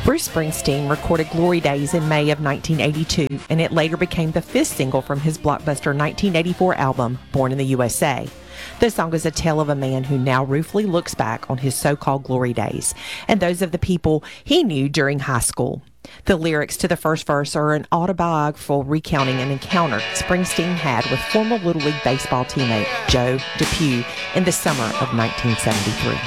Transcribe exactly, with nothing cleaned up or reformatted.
Bruce Springsteen recorded Glory Days in May of nineteen eighty-two, and it later became the fifth single from his blockbuster nineteen eighty-four album, Born in the U S A. The song is a tale of a man who now ruefully looks back on his so-called glory days and those of the people he knew during high school. The lyrics to the first verse are an autobiographical recounting an encounter Springsteen had with former Little League baseball teammate Joe DePew in the summer of nineteen seventy-three.